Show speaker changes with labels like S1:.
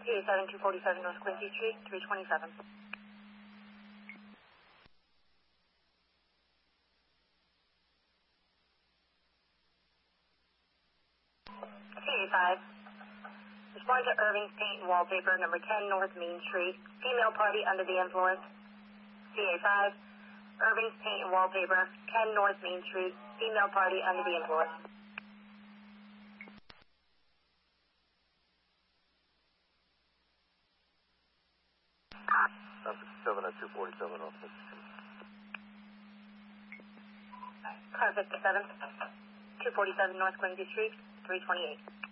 S1: CA7 247 North Quincy Street, 327. CA5. Respond to Irving's Paint and Wallpaper, number 10 North Main Street. Female party under the influence. CA5. Irving's Paint and Wallpaper, 10 North Main Street. Female party under the influence.
S2: 7 at 247 North Quincy Street.
S1: Car 57. 247 North Quincy Street, 328.